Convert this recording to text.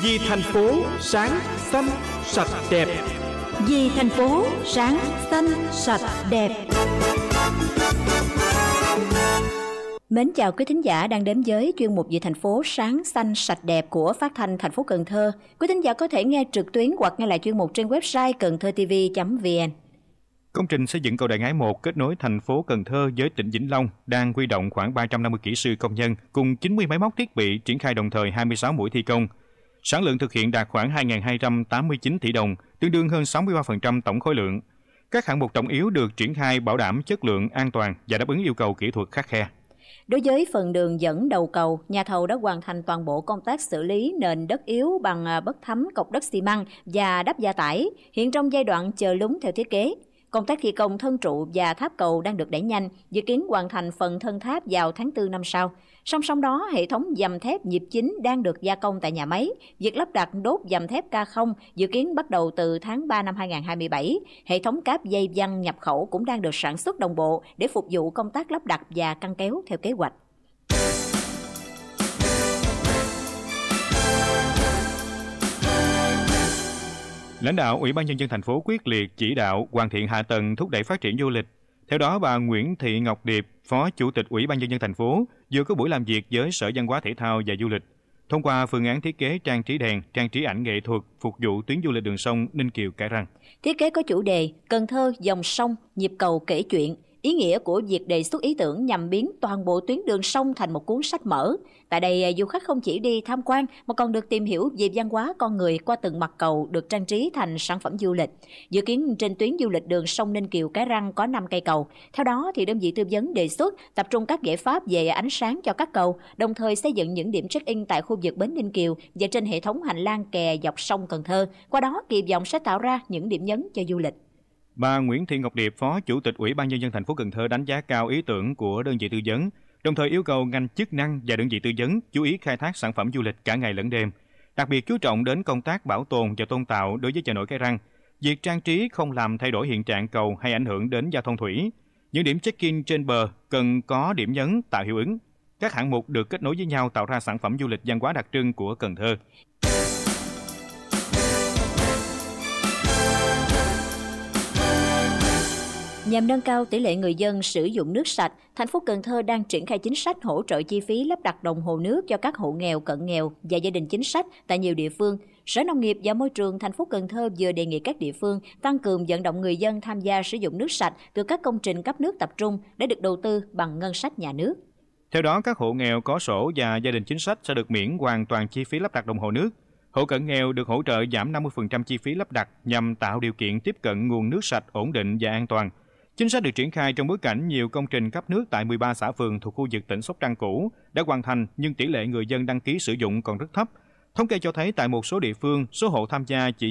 Vì thành phố sáng, xanh, sạch, đẹp. Vì thành phố sáng, xanh, sạch, đẹp. Mến chào quý thính giả đang đến với chuyên mục Vì thành phố sáng, xanh, sạch, đẹp của Phát thanh thành phố Cần Thơ. Quý thính giả có thể nghe trực tuyến hoặc nghe lại chuyên mục trên website cầnthtv.vn. Công trình xây dựng cầu Đại Ngãi 1 kết nối thành phố Cần Thơ với tỉnh Vĩnh Long đang huy động khoảng 350 kỹ sư công nhân cùng 90 máy móc thiết bị triển khai đồng thời 26 mũi thi công. Sản lượng thực hiện đạt khoảng 2.289 tỷ đồng, tương đương hơn 63% tổng khối lượng. Các hạng mục trọng yếu được triển khai bảo đảm chất lượng, an toàn và đáp ứng yêu cầu kỹ thuật khắt khe. Đối với phần đường dẫn đầu cầu, nhà thầu đã hoàn thành toàn bộ công tác xử lý nền đất yếu bằng bất thấm cọc đất xi măng và đắp gia tải, hiện trong giai đoạn chờ lúng theo thiết kế. Công tác thi công thân trụ và tháp cầu đang được đẩy nhanh, dự kiến hoàn thành phần thân tháp vào tháng 4 năm sau. Song song đó, hệ thống dầm thép nhịp chính đang được gia công tại nhà máy. Việc lắp đặt đốt dầm thép K0 dự kiến bắt đầu từ tháng 3 năm 2027. Hệ thống cáp dây văng nhập khẩu cũng đang được sản xuất đồng bộ để phục vụ công tác lắp đặt và căng kéo theo kế hoạch. Lãnh đạo Ủy ban Nhân dân thành phố quyết liệt chỉ đạo hoàn thiện hạ tầng thúc đẩy phát triển du lịch. Theo đó, bà Nguyễn Thị Ngọc Điệp, Phó Chủ tịch Ủy ban Nhân dân thành phố, vừa có buổi làm việc với Sở Văn hóa Thể thao và Du lịch, thông qua phương án thiết kế trang trí đèn, trang trí ảnh nghệ thuật phục vụ tuyến du lịch đường sông Ninh Kiều - Cái Răng. Thiết kế có chủ đề Cần Thơ dòng sông, nhịp cầu kể chuyện. Ý nghĩa của việc đề xuất ý tưởng nhằm biến toàn bộ tuyến đường sông thành một cuốn sách mở. Tại đây, du khách không chỉ đi tham quan mà còn được tìm hiểu về văn hóa con người qua từng mặt cầu được trang trí thành sản phẩm du lịch. Dự kiến trên tuyến du lịch đường sông Ninh Kiều - Cái Răng có 5 cây cầu. Theo đó, thì đơn vị tư vấn đề xuất tập trung các giải pháp về ánh sáng cho các cầu, đồng thời xây dựng những điểm check-in tại khu vực bến Ninh Kiều và trên hệ thống hành lang kè dọc sông Cần Thơ. Qua đó, kỳ vọng sẽ tạo ra những điểm nhấn cho du lịch. Bà Nguyễn Thị Ngọc Điệp, Phó Chủ tịch Ủy ban Nhân dân thành phố Cần Thơ đánh giá cao ý tưởng của đơn vị tư vấn, đồng thời yêu cầu ngành chức năng và đơn vị tư vấn chú ý khai thác sản phẩm du lịch cả ngày lẫn đêm, đặc biệt chú trọng đến công tác bảo tồn và tôn tạo đối với chợ nổi Cái Răng. Việc trang trí không làm thay đổi hiện trạng cầu hay ảnh hưởng đến giao thông thủy. Những điểm check-in trên bờ cần có điểm nhấn tạo hiệu ứng. Các hạng mục được kết nối với nhau tạo ra sản phẩm du lịch văn hóa đặc trưng của Cần Thơ. Nhằm nâng cao tỷ lệ người dân sử dụng nước sạch, thành phố Cần Thơ đang triển khai chính sách hỗ trợ chi phí lắp đặt đồng hồ nước cho các hộ nghèo, cận nghèo và gia đình chính sách tại nhiều địa phương. Sở Nông nghiệp và Môi trường thành phố Cần Thơ vừa đề nghị các địa phương tăng cường vận động người dân tham gia sử dụng nước sạch từ các công trình cấp nước tập trung để được đầu tư bằng ngân sách nhà nước. Theo đó, các hộ nghèo có sổ và gia đình chính sách sẽ được miễn hoàn toàn chi phí lắp đặt đồng hồ nước. Hộ cận nghèo được hỗ trợ giảm 50% chi phí lắp đặt nhằm tạo điều kiện tiếp cận nguồn nước sạch ổn định và an toàn. Chính sách được triển khai trong bối cảnh nhiều công trình cấp nước tại 13 xã phường thuộc khu vực tỉnh Sóc Trăng cũ đã hoàn thành nhưng tỷ lệ người dân đăng ký sử dụng còn rất thấp. Thống kê cho thấy tại một số địa phương, số hộ tham gia chỉ